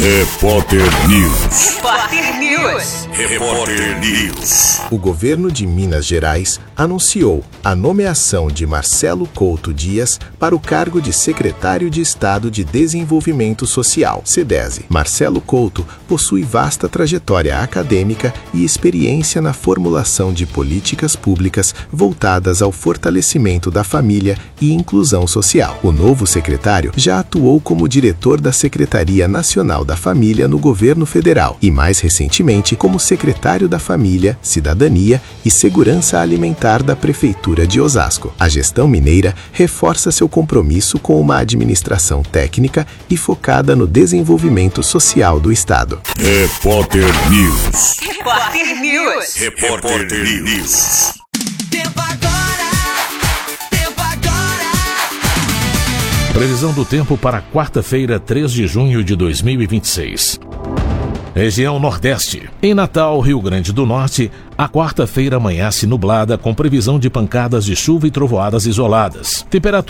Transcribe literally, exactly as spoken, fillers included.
Repórter News. Repórter News. Repórter News. O governo de Minas Gerais anunciou a nomeação de Marcelo Couto Dias para o cargo de secretário de Estado de Desenvolvimento Social, SEDESE. Marcelo Couto possui vasta trajetória acadêmica e experiência na formulação de políticas públicas voltadas ao fortalecimento da família e inclusão social. O novo secretário já atuou como diretor da Secretaria Nacional da Família no governo federal e, mais recentemente, como secretário da Família, Cidadania e Segurança Alimentar da Prefeitura de Osasco. A gestão mineira reforça seu compromisso com uma administração técnica e focada no desenvolvimento social do Estado. Repórter News. Repórter News. Repórter News. Tempo agora. Tempo agora. Previsão do tempo para quarta-feira, três de junho de dois mil e vinte e seis. Região Nordeste. Em Natal, Rio Grande do Norte, a quarta-feira amanhece nublada com previsão de pancadas de chuva e trovoadas isoladas. Temperatura